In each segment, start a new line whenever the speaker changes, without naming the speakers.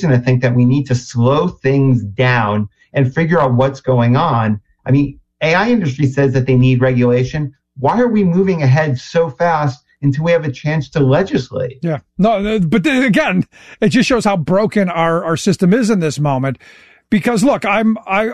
to think that we need to slow things down and figure out what's going on. I mean, AI industry says that they need regulation. Why are we moving ahead so fast until we have a chance to legislate?
Yeah, no, but then again, it just shows how broken our system is in this moment. Because look, I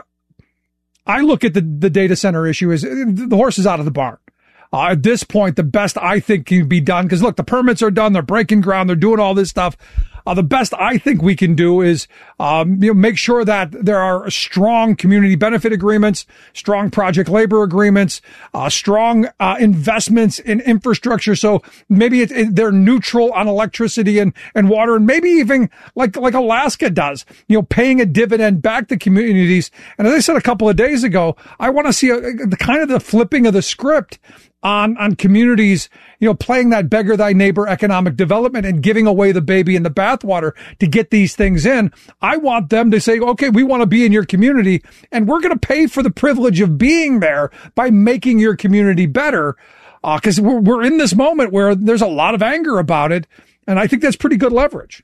look at the data center issue as the horse is out of the barn. At this point, the best I think can be done, because look, the permits are done, they're breaking ground, they're doing all this stuff. The best I think we can do is, make sure that there are strong community benefit agreements, strong project labor agreements, strong investments in infrastructure. So maybe they're neutral on electricity and water, and maybe even like Alaska does, paying a dividend back to communities. And as I said a couple of days ago, I want to see the kind of the flipping of the script on communities, playing that beggar thy neighbor economic development and giving away the baby in the bathwater to get these things in. I want them to say, okay, we want to be in your community and we're going to pay for the privilege of being there by making your community better. Cause we're in this moment where there's a lot of anger about it. And I think that's pretty good leverage.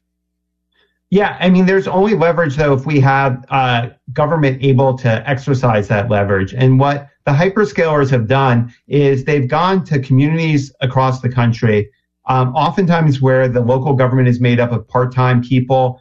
Yeah, I mean, there's only leverage, though, if we have government able to exercise that leverage. And what the hyperscalers have done is they've gone to communities across the country, oftentimes where the local government is made up of part-time people,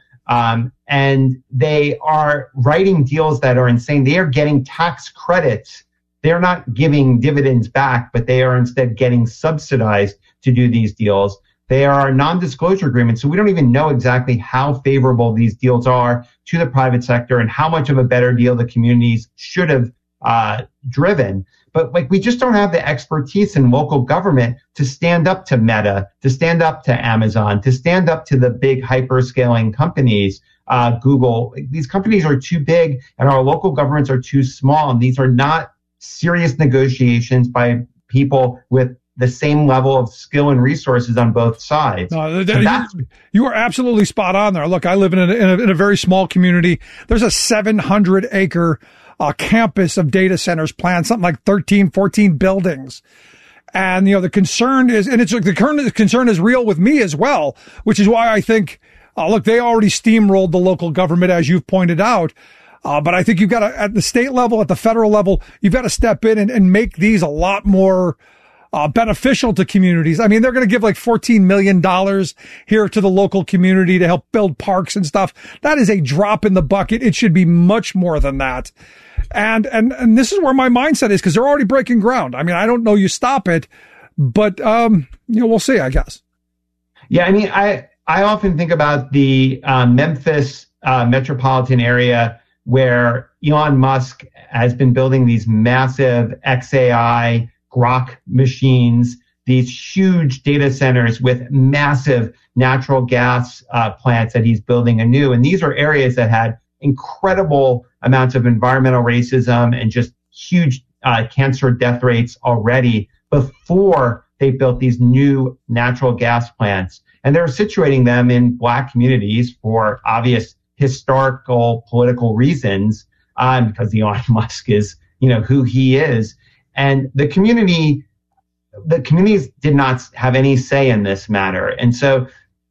and they are writing deals that are insane. They are getting tax credits. They're not giving dividends back, but they are instead getting subsidized to do these deals. They are non-disclosure agreements, so we don't even know exactly how favorable these deals are to the private sector and how much of a better deal the communities should have driven. But we just don't have the expertise in local government to stand up to Meta, to stand up to Amazon, to stand up to the big hyperscaling companies, Google. These companies are too big and our local governments are too small. And these are not serious negotiations by people with the same level of skill and resources on both sides.
No, you are absolutely spot on there. Look, I live in a very small community. There's a 700-acre campus of data centers planned, something like 13, 14 buildings. And, the concern is, and the concern is real with me as well, which is why I think, look, they already steamrolled the local government, as you've pointed out. But I think you've got to, at the state level, at the federal level, you've got to step in and make these a lot more beneficial to communities. I mean, they're going to give like $14 million here to the local community to help build parks and stuff. That is a drop in the bucket. It should be much more than that. And this is where my mindset is, because they're already breaking ground. I mean, I don't know you stop it, but, we'll see, I guess.
Yeah. I mean, I often think about the Memphis metropolitan area where Elon Musk has been building these massive XAI Grok machines, these huge data centers with massive natural gas plants that he's building anew. And these are areas that had incredible amounts of environmental racism and just huge cancer death rates already before they built these new natural gas plants. And they're situating them in Black communities for obvious historical political reasons, because Elon Musk is, who he is. And the communities did not have any say in this matter. And so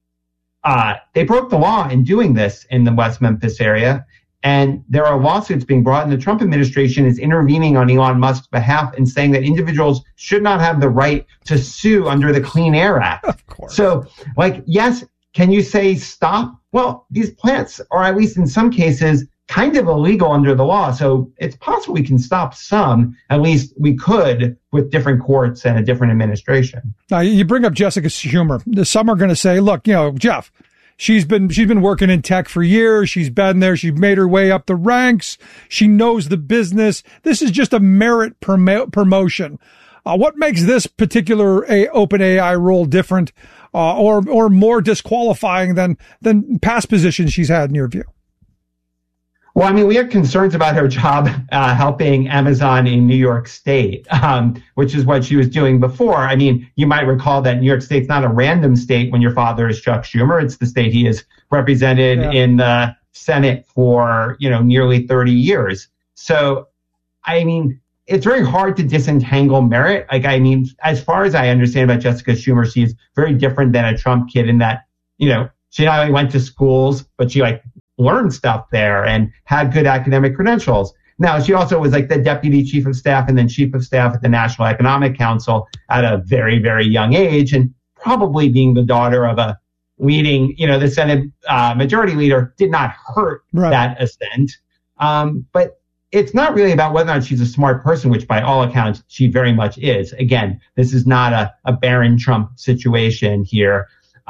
they broke the law in doing this in the West Memphis area. And there are lawsuits being brought, and the Trump administration is intervening on Elon Musk's behalf and saying that individuals should not have the right to sue under the Clean Air Act.
Of course.
So, yes, can you say stop? Well, these plants are, at least in some cases, kind of illegal under the law. So it's possible we can stop some. At least we could with different courts and a different administration.
Now, you bring up Jessica Schumer. Some are going to say, look, Jeff, she's been working in tech for years. She's been there. She's made her way up the ranks. She knows the business. This is just a merit promotion. What makes this particular OpenAI role different or more disqualifying than past positions she's had in your view?
Well, I mean, we have concerns about her job helping Amazon in New York State, which is what she was doing before. I mean, you might recall that New York State's not a random state when your father is Chuck Schumer. It's the state he has represented in the Senate for, nearly 30 years. So, I mean, it's very hard to disentangle merit. As far as I understand about Jessica Schumer, she's very different than a Trump kid in that, she not only went to schools, but she learned stuff there and had good academic credentials. Now, she also was like the deputy chief of staff and then chief of staff at the National Economic Council at a very, very young age, and probably being the daughter of a leading, the Senate majority leader did not hurt that ascent. But it's not really about whether or not she's a smart person, which by all accounts she very much is. Again, this is not a Barron Trump situation here.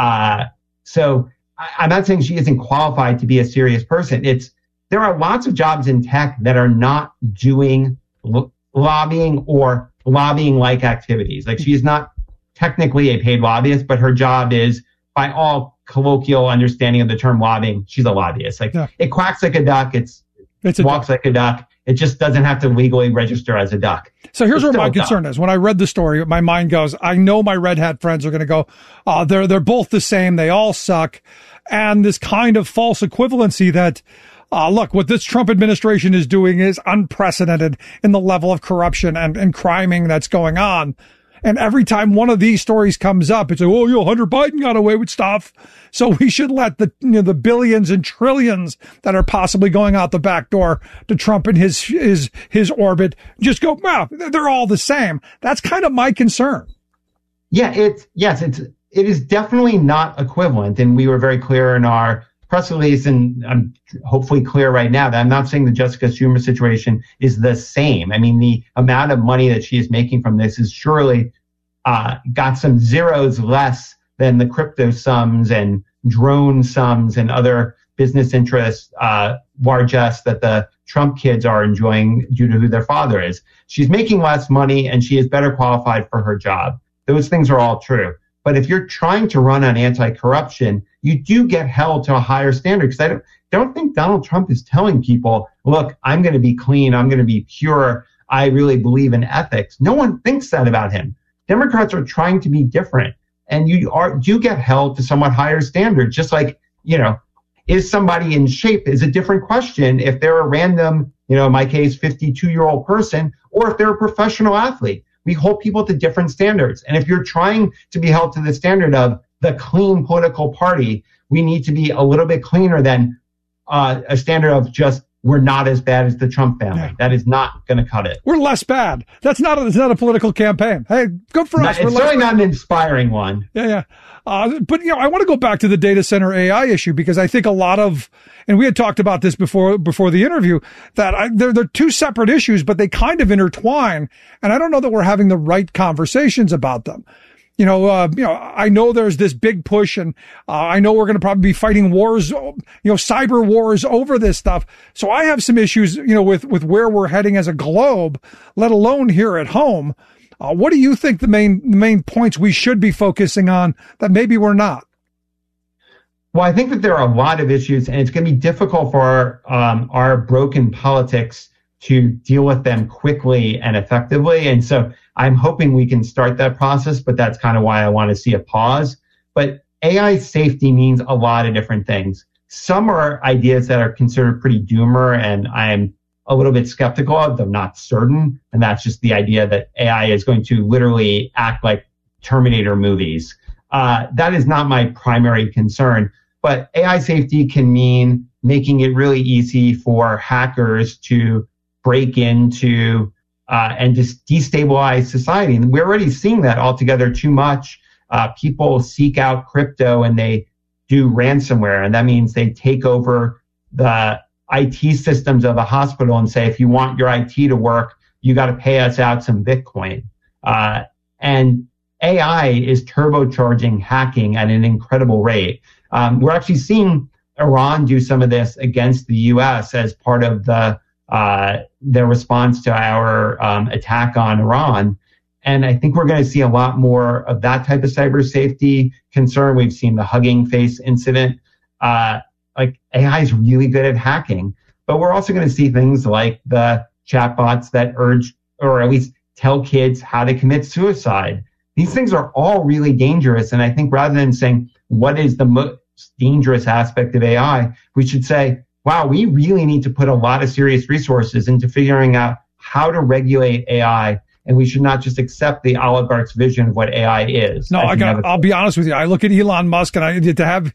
So I'm not saying she isn't qualified to be a serious person. There are lots of jobs in tech that are not doing lobbying or lobbying-like activities. Like, she's not technically a paid lobbyist, but her job is, by all colloquial understanding of the term lobbying, she's a lobbyist. Like, it quacks like a duck, it walks like a duck. It just doesn't have to legally register as a duck.
So here's where my concern is. When I read the story, my mind goes, I know my red hat friends are going to go, they're both the same. They all suck. And this kind of false equivalency that, look, what this Trump administration is doing is unprecedented in the level of corruption and criming that's going on. And every time one of these stories comes up, it's like, Hunter Biden got away with stuff. So we should let the billions and trillions that are possibly going out the back door to Trump and his orbit just go, wow, they're all the same. That's kind of my concern.
Yeah, it is definitely not equivalent. And we were very clear in our press release, and I'm hopefully clear right now, that I'm not saying the Jessica Schumer situation is the same. I mean, the amount of money that she is making from this is surely got some zeros less than the crypto sums and drone sums and other business interests, largesse that the Trump kids are enjoying due to who their father is. She's making less money and she is better qualified for her job. Those things are all true. But if you're trying to run on anti-corruption, you do get held to a higher standard, because I don't think Donald Trump is telling people, look, I'm going to be clean, I'm going to be pure, I really believe in ethics. No one thinks that about him. Democrats are trying to be different, and you do get held to somewhat higher standards. Just like, is somebody in shape is a different question if they're a random, in my case, 52-year-old person, or if they're a professional athlete. We hold people to different standards. And if you're trying to be held to the standard of the clean political party, we need to be a little bit cleaner than a standard of just, we're not as bad as the Trump family. Yeah. That is not going to cut it.
We're less bad. It's not a political campaign. Hey, good for us.
It's certainly not an inspiring one.
Yeah. But I want to go back to the data center AI issue, because I think a lot of, and we had talked about this before the interview, that they're two separate issues, but they kind of intertwine. And I don't know that we're having the right conversations about them. I know there's this big push, and I know we're going to probably be fighting wars, cyber wars over this stuff. So I have some issues, with where we're heading as a globe, let alone here at home. What do you think the main points we should be focusing on that maybe we're not?
Well, I think that there are a lot of issues, and it's going to be difficult for our broken politics to deal with them quickly and effectively. And so I'm hoping we can start that process, but that's kind of why I want to see a pause. But AI safety means a lot of different things. Some are ideas that are considered pretty doomer, and I'm a little bit skeptical of them, not certain. And that's just the idea that AI is going to literally act like Terminator movies. That is not my primary concern. But AI safety can mean making it really easy for hackers to break into and just destabilize society. And we're already seeing that altogether too much. People seek out crypto and they do ransomware. And that means they take over the IT systems of a hospital and say, if you want your IT to work, you got to pay us out some Bitcoin. And AI is turbocharging hacking at an incredible rate. We're actually seeing Iran do some of this against the U.S. as part of their response to our attack on Iran. And I think we're going to see a lot more of that type of cyber safety concern. We've seen the Hugging Face incident. Like, AI is really good at hacking, but we're also going to see things like the chatbots that urge, or at least tell kids how to commit suicide. These things are all really dangerous. And I think rather than saying, what is the most dangerous aspect of AI, we should say, wow, we really need to put a lot of serious resources into figuring out how to regulate AI and we should not just accept the oligarch's vision of what AI is.
No, I'll be honest with you. I look at Elon Musk, and to have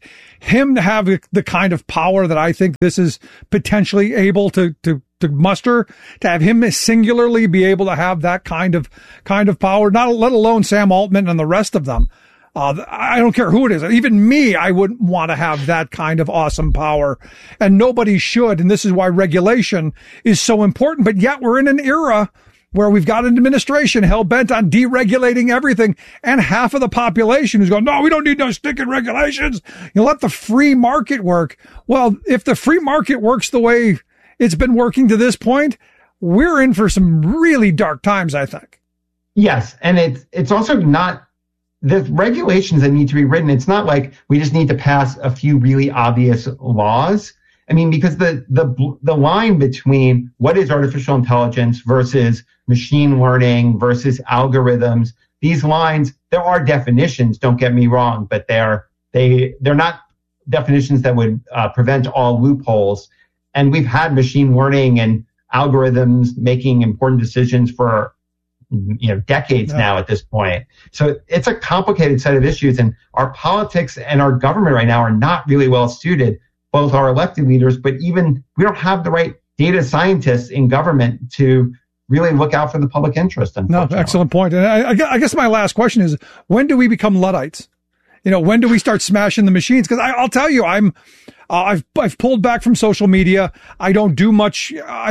the kind of power that I think this is potentially able to muster, to have him singularly be able to have that kind of power, not let alone Sam Altman and the rest of them. I don't care who it is. Even me, I wouldn't want to have that kind of awesome power, and nobody should. And this is why regulation is so important. But yet we're in an era where we've got an administration hell-bent on deregulating everything, and half of the population who's going, no, we don't need no stinking regulations. You let the free market work. Well, if the free market works the way it's been working to this point, we're in for some really dark times, I think.
Yes, and it's also not the regulations that need to be written. It's not like we just need to pass a few really obvious laws. I mean, because the line between what is artificial intelligence versus machine learning versus algorithms, these lines, there are definitions, don't get me wrong, but they're not definitions that would prevent all loopholes. And we've had machine learning and algorithms making important decisions for decades now at this point. So it's a complicated set of issues, and our politics and our government right now are not really well suited, both our elected leaders, but even we don't have the right data scientists in government to really look out for the public interest.
No, excellent point. And I guess my last question is, when do we become Luddites? When do we start smashing the machines? Because I'll tell you, I've pulled back from social media. I don't do much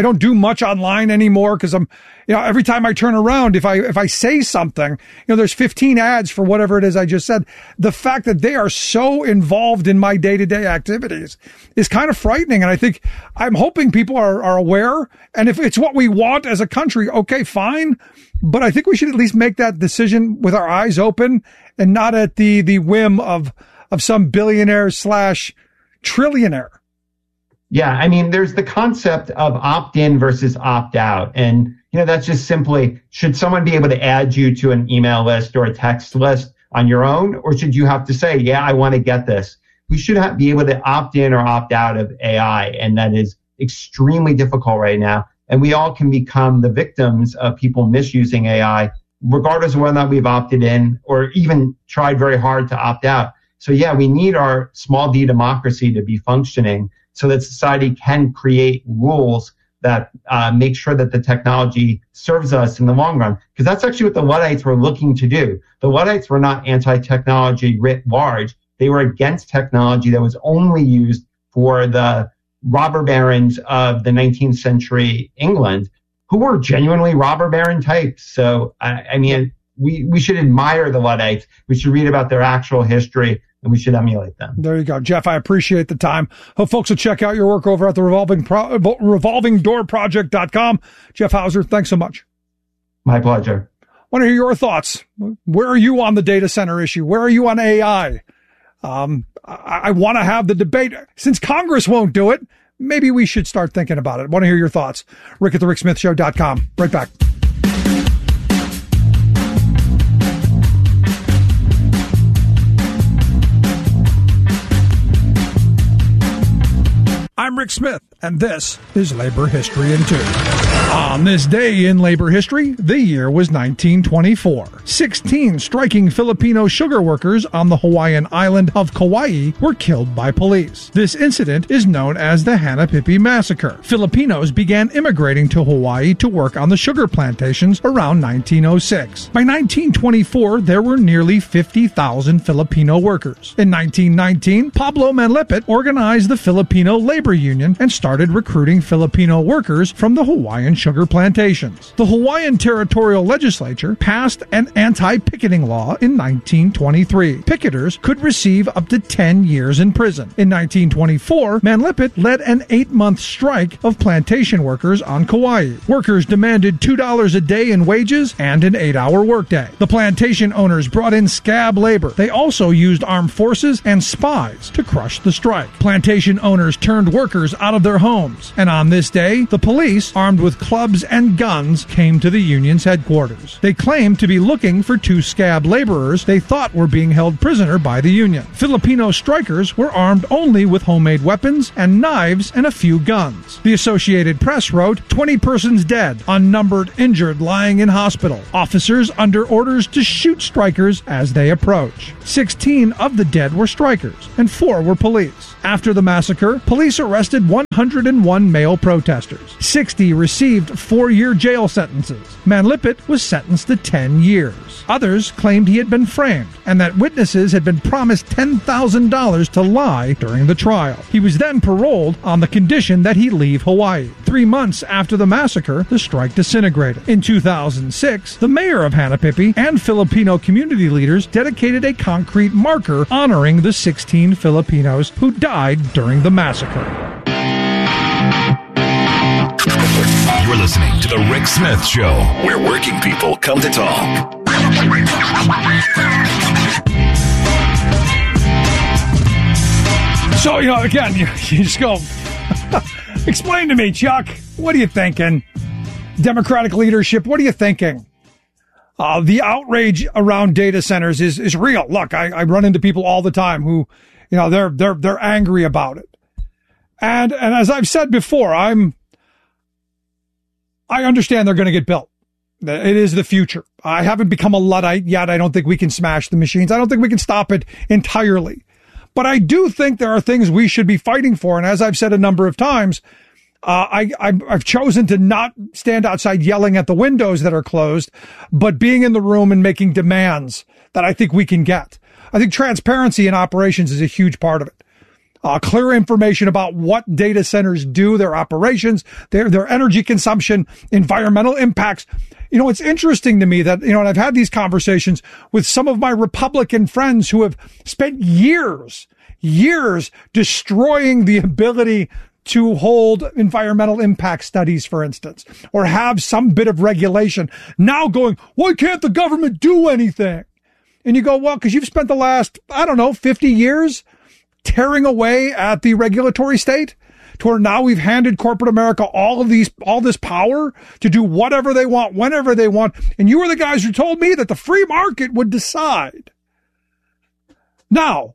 online anymore because I'm, every time I turn around, if I say something, there's 15 ads for whatever it is I just said. The fact that they are so involved in my day-to-day activities is kind of frightening. And I'm hoping people are aware. And if it's what we want as a country, okay, fine. But I think we should at least make that decision with our eyes open and not at the whim of some billionaire / trillionaire.
Yeah, I mean, there's the concept of opt-in versus opt-out. And, that's just simply, should someone be able to add you to an email list or a text list on your own? Or should you have to say, yeah, I want to get this? We should be able to opt in or opt out of AI. And that is extremely difficult right now. And we all can become the victims of people misusing AI, regardless of whether or not we've opted in or even tried very hard to opt out. So yeah, we need our small d democracy to be functioning so that society can create rules that make sure that the technology serves us in the long run. Because that's actually what the Luddites were looking to do. The Luddites were not anti-technology writ large. They were against technology that was only used for the robber barons of the 19th century England, who were genuinely robber baron types. So, I mean, we should admire the Luddites. We should read about their actual history, and we should emulate them.
There you go. Jeff, I appreciate the time. Hope folks will check out your work over at the revolvingdoorproject.com. Jeff Hauser, thanks so much.
My pleasure.
Want to hear your thoughts. Where are you on the data center issue? Where are you on AI? I want to have the debate. Since Congress won't do it, maybe we should start thinking about it. Want to hear your thoughts. Rick at thericksmithshow.com. Right back. I'm Rick Smith, and this is Labor History in 2. On this day in labor history, the year was 1924. 16 striking Filipino sugar workers on the Hawaiian island of Kauai were killed by police. This incident is known as the Hanapipi Massacre. Filipinos began immigrating to Hawaii to work on the sugar plantations around 1906. By 1924, there were nearly 50,000 Filipino workers. In 1919, Pablo Manlipit organized the Filipino Labor Union and started recruiting Filipino workers from the Hawaiian sugar plantations. The Hawaiian Territorial Legislature passed an anti-picketing law in 1923. Picketers could receive up to 10 years in prison. In 1924, Manlipit led an 8-month strike of plantation workers on Kauai. Workers demanded $2 a day in wages and an 8-hour workday. The plantation owners brought in scab labor. They also used armed forces and spies to crush the strike. Plantation owners turned workers out of their their homes. And on this day, the police, armed with clubs and guns, came to the union's headquarters. They claimed to be looking for 2 scab laborers they thought were being held prisoner by the union. Filipino strikers were armed only with homemade weapons and knives and a few guns. The Associated Press wrote, 20 persons dead, unnumbered injured lying in hospital. Officers under orders to shoot strikers as they approach. 16 of the dead were strikers, and 4 were police. After the massacre, police arrested 101 male protesters. 60 received 4-year jail sentences. Manlipit was sentenced to 10 years. Others claimed he had been framed and that witnesses had been promised $10,000 to lie during the trial. He was then paroled on the condition that he leave Hawaii. 3 months after the massacre, the strike disintegrated. In 2006, the mayor of Hanapipi and Filipino community leaders dedicated a concrete marker honoring the 16 Filipinos who died during the massacre.
You're listening to The Rick Smith Show, where working people come to talk.
So, again, you just go, explain to me, Chuck, what are you thinking? Democratic leadership, what are you thinking? The outrage around data centers is real. Look, I run into people all the time who, they're angry about it. And as I've said before, I understand they're going to get built. It is the future. I haven't become a Luddite yet. I don't think we can smash the machines. I don't think we can stop it entirely. But I do think there are things we should be fighting for. And as I've said a number of times, I've chosen to not stand outside yelling at the windows that are closed, but being in the room and making demands that I think we can get. I think transparency in operations is a huge part of it. Clear information about what data centers do, their operations, their energy consumption, environmental impacts. It's interesting to me that, and I've had these conversations with some of my Republican friends who have spent years destroying the ability to hold environmental impact studies, for instance, or have some bit of regulation. Now going, why can't the government do anything? And you go, well, because you've spent the last, 50 years tearing away at the regulatory state to where now we've handed corporate America all this power to do whatever they want, whenever they want. And you were the guys who told me that the free market would decide. Now,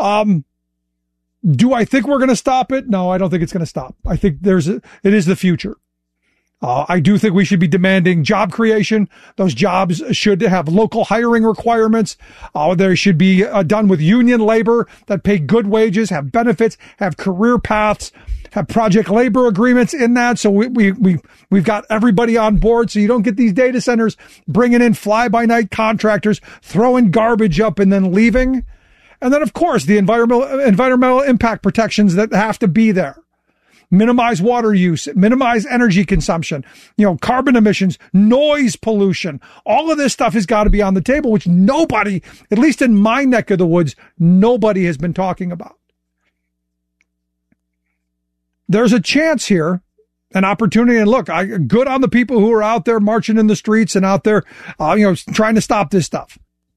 do I think we're going to stop it? No, I don't think it's going to stop. I think it is the future. I do think we should be demanding job creation. Those jobs should have local hiring requirements. They should be done with union labor that pay good wages, have benefits, have career paths, have project labor agreements in that. So we've got everybody on board. So you don't get these data centers bringing in fly-by-night contractors, throwing garbage up and then leaving. And then, of course, the environmental impact protections that have to be there. Minimize water use, minimize energy consumption, carbon emissions, noise pollution. All of this stuff has got to be on the table, which nobody, at least in my neck of the woods, nobody has been talking about. There's a chance here, an opportunity. And look, good on the people who are out there marching in the streets and out there, trying to stop this stuff.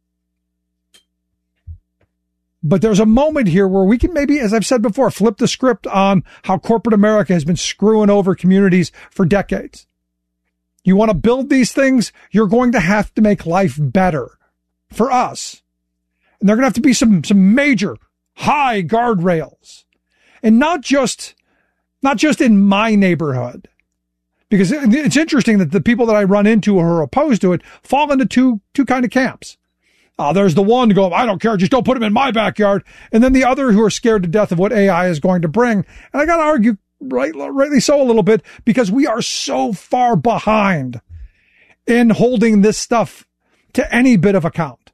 But there's a moment here where we can maybe, as I've said before, flip the script on how corporate America has been screwing over communities for decades. You want to build these things, you're going to have to make life better for us. And there are going to have to be some major high guardrails. And not just in my neighborhood. Because it's interesting that the people that I run into who are opposed to it fall into two kind of camps. There's the one to go, I don't care, just don't put them in my backyard. And then the other who are scared to death of what AI is going to bring. And I got to argue, rightly so a little bit, because we are so far behind in holding this stuff to any bit of account.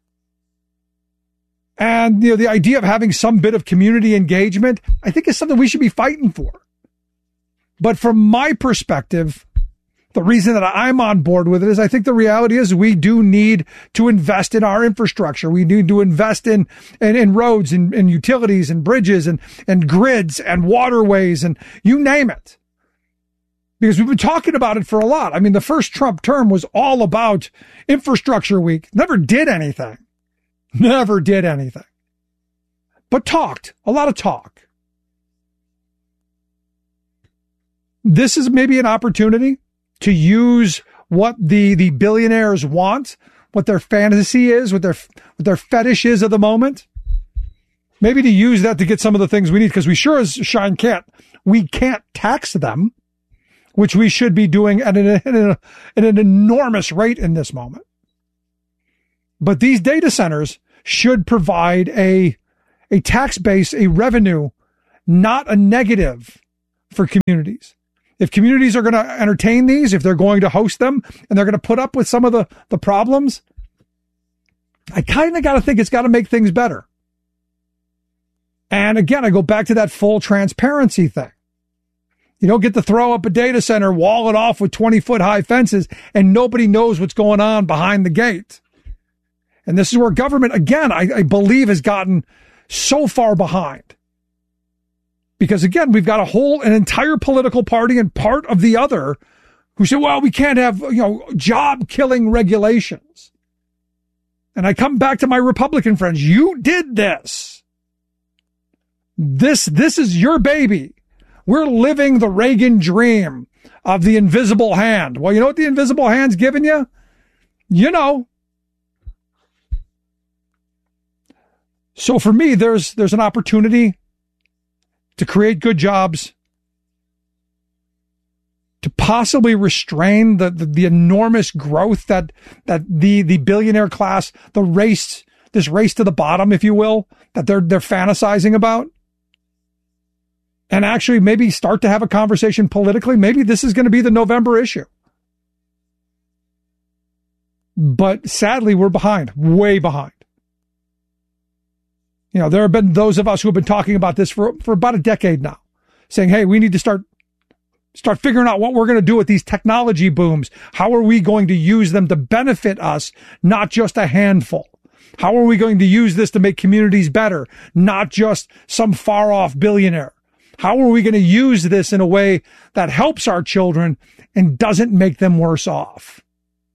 And, the idea of having some bit of community engagement, I think is something we should be fighting for. But from my perspective, the reason that I'm on board with it is I think the reality is we do need to invest in our infrastructure. We need to invest in roads and utilities and bridges and grids and waterways and you name it. Because we've been talking about it for a lot. I mean, the first Trump term was all about infrastructure week. Never did anything. But talked. A lot of talk. this is maybe an opportunity to use what the billionaires want, what their fantasy is, what their fetish is of the moment. Maybe to use that to get some of the things we need, because we sure as shine we can't tax them, which we should be doing at an enormous rate in this moment. But these data centers should provide a tax base, a revenue, not a negative for communities. If communities are going to entertain these, if they're going to host them, and they're going to put up with some of the problems, I kind of got to think it's got to make things better. And again, I go back to that full transparency thing. You don't get to throw up a data center, wall it off with 20-foot high fences, and nobody knows what's going on behind the gate. And this is where government, again, I believe has gotten so far behind. Because again, we've got an entire political party and part of the other who say, well, we can't have, job killing regulations. And I come back to my Republican friends. You did this. This is your baby. We're living the Reagan dream of the invisible hand. Well, you know what the invisible hand's giving you? So for me, there's an opportunity to create good jobs, to possibly restrain the enormous growth that the billionaire class, this race to the bottom, if you will, that they're fantasizing about. And actually maybe start to have a conversation politically. Maybe this is going to be the November issue. But sadly, we're behind, way behind. There have been those of us who have been talking about this for about a decade now, saying, hey, we need to start figuring out what we're going to do with these technology booms. How are we going to use them to benefit us, not just a handful? How are we going to use this to make communities better, not just some far-off billionaire? How are we going to use this in a way that helps our children and doesn't make them worse off?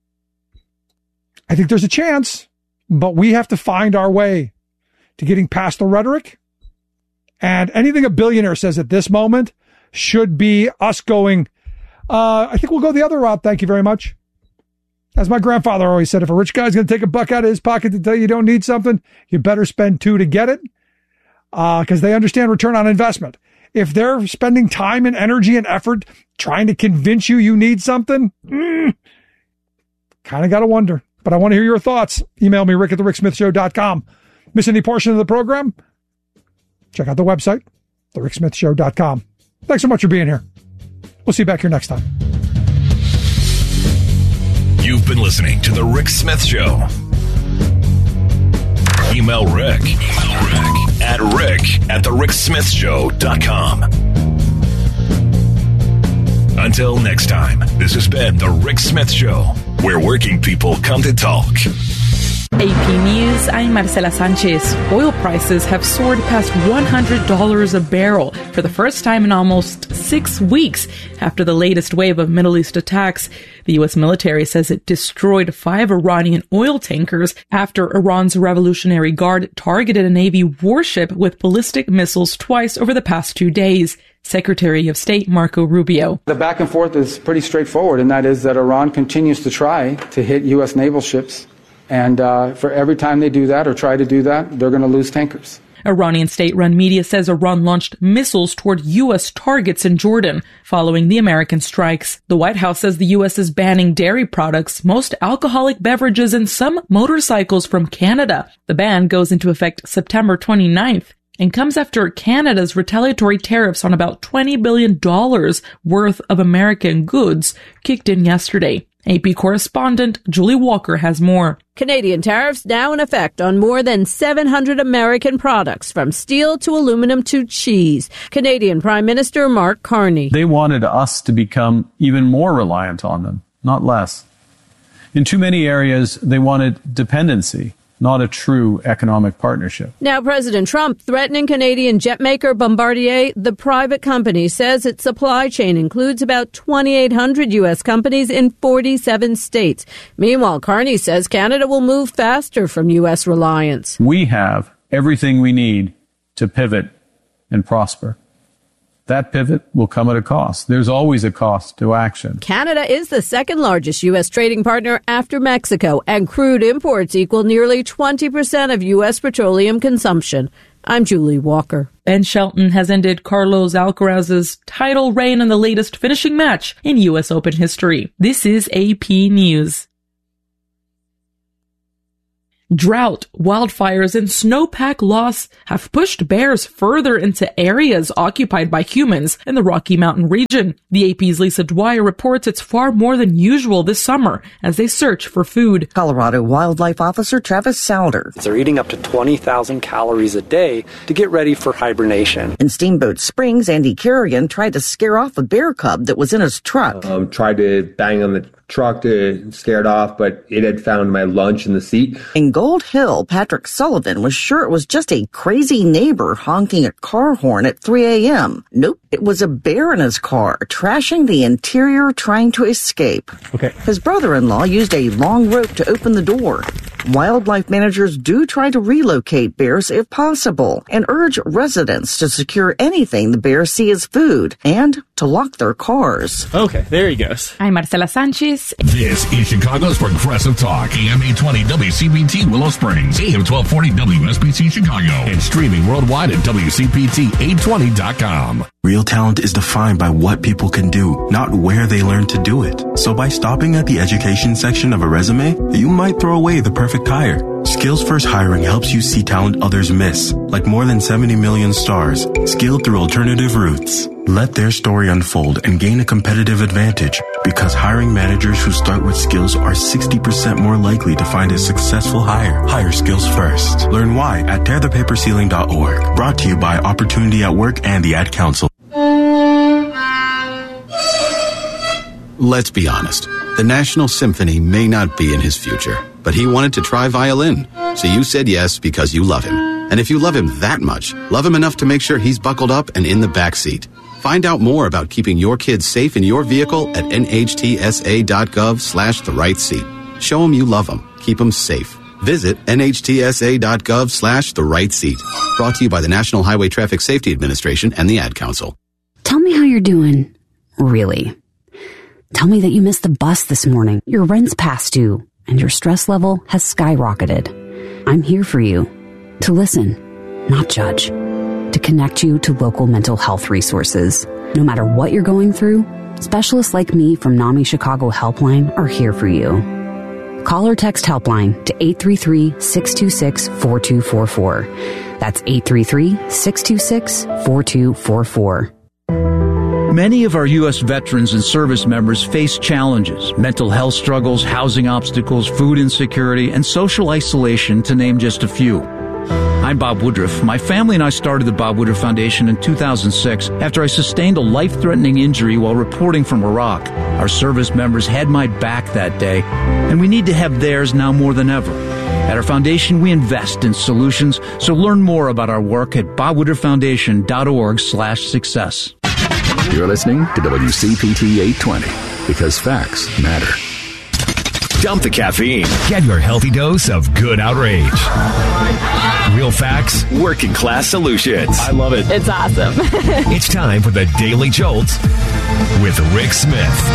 I think there's a chance, but we have to find our way to getting past the rhetoric. And anything a billionaire says at this moment should be us going, I think we'll go the other route. Thank you very much. As my grandfather always said, if a rich guy's going to take a buck out of his pocket to tell you don't need something, you better spend $2 to get it, because they understand return on investment. If they're spending time and energy and effort trying to convince you need something, kind of got to wonder. But I want to hear your thoughts. Email me, rick@thericksmithshow.com. Miss any portion of the program? Check out the website, thericksmithshow.com. Thanks so much for being here. We'll see you back here next time.
You've been listening to The Rick Smith Show. Email Rick at rick@thericksmithshow.com. Until next time, this has been The Rick Smith Show, where working people come to talk.
AP News, I'm Marcela Sanchez. Oil prices have soared past $100 a barrel for the first time in almost 6 weeks after the latest wave of Middle East attacks. The U.S. military says it destroyed 5 Iranian oil tankers after Iran's Revolutionary Guard targeted a Navy warship with ballistic missiles twice over the past 2 days. Secretary of State Marco Rubio.
The back and forth is pretty straightforward, and that is that Iran continues to try to hit U.S. naval ships. And for every time they do that or try to do that, they're going to lose tankers.
Iranian state-run media says Iran launched missiles toward U.S. targets in Jordan following the American strikes. The White House says the U.S. is banning dairy products, most alcoholic beverages, and some motorcycles from Canada. The ban goes into effect September 29th and comes after Canada's retaliatory tariffs on about $20 billion worth of American goods kicked in yesterday. AP correspondent Julie Walker has more.
Canadian tariffs now in effect on more than 700 American products, from steel to aluminum to cheese. Canadian Prime Minister Mark Carney.
They wanted us to become even more reliant on them, not less. In too many areas, they wanted dependency, not a true economic partnership.
Now President Trump threatening Canadian jetmaker Bombardier. The private company says its supply chain includes about 2,800 U.S. companies in 47 states. Meanwhile, Carney says Canada will move faster from U.S. reliance.
We have everything we need to pivot and prosper. That pivot will come at a cost. There's always a cost to action.
Canada is the second largest U.S. trading partner after Mexico, and crude imports equal nearly 20% of U.S. petroleum consumption. I'm Julie Walker.
Ben Shelton has ended Carlos Alcaraz's title reign in the latest finishing match in U.S. Open history. This is AP News. Drought, wildfires, and snowpack loss have pushed bears further into areas occupied by humans in the Rocky Mountain region. The AP's Lisa Dwyer reports it's far more than usual this summer as they search for food.
Colorado Wildlife Officer Travis Souder.
They're eating up to 20,000 calories a day to get ready for hibernation.
In Steamboat Springs, Andy Kerrigan tried to scare off a bear cub that was in his truck.
Tried to bang on the truck to scare it off, but it had found my lunch in the seat.
In Gold Hill, Patrick Sullivan was sure it was just a crazy neighbor honking a car horn at 3 a.m. Nope, it was a bear in his car, trashing the interior, trying to escape.
Okay.
His brother-in-law used a long rope to open the door. Wildlife managers do try to relocate bears if possible and urge residents to secure anything the bears see as food and to lock their cars.
Okay, there he goes.
I'm Marcela Sanchez.
This is Chicago's Progressive Talk, AM 820 WCPT Willow Springs, AM 1240 WSBC Chicago, and streaming worldwide at WCPT820.com.
Real talent is defined by what people can do, not where they learn to do it. So by stopping at the education section of a resume, you might throw away the perfect hire. Skills First Hiring helps you see talent others miss, like more than 70 million stars, skilled through alternative routes. Let their story unfold and gain a competitive advantage, because hiring managers who start with skills are 60% more likely to find a successful hire. Hire Skills First. Learn why at tearthepaperceiling.org. Brought to you by Opportunity at Work and the Ad Council.
Let's be honest. The National Symphony may not be in his future, but he wanted to try violin. So you said yes because you love him. And if you love him that much, love him enough to make sure he's buckled up and in the back seat. Find out more about keeping your kids safe in your vehicle at nhtsa.gov/the-right-seat. Show them you love them. Keep them safe. Visit nhtsa.gov/the-right-seat. Brought to you by the National Highway Traffic Safety Administration and the Ad Council.
Tell me how you're doing. Really. Tell me that you missed the bus this morning, your rent's past due, and your stress level has skyrocketed. I'm here for you. To listen, not judge. To connect you to local mental health resources. No matter what you're going through, specialists like me from NAMI Chicago Helpline are here for you. Call or text Helpline to 833-626-4244. That's 833-626-4244.
Many of our U.S. veterans and service members face challenges, mental health struggles, housing obstacles, food insecurity, and social isolation, to name just a few. I'm Bob Woodruff. My family and I started the Bob Woodruff Foundation in 2006 after I sustained a life-threatening injury while reporting from Iraq. Our service members had my back that day, and we need to have theirs now more than ever. At our foundation, we invest in solutions, so learn more about our work at bobwoodrufffoundation.org/success.
You're listening to WCPT 820 because facts matter. Dump the caffeine. Get your healthy dose of good outrage. Real facts, working class solutions.
I love it.
It's awesome.
It's time for the Daily Jolt with Rick Smith.